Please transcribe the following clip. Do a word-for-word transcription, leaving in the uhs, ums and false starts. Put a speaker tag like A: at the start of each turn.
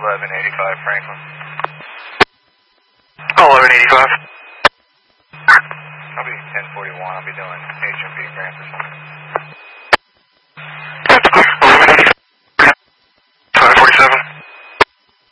A: eleven eighty-five Franklin.
B: eleven eighty-five.
A: I'll be ten forty-one. I'll be doing H M B Grand or something.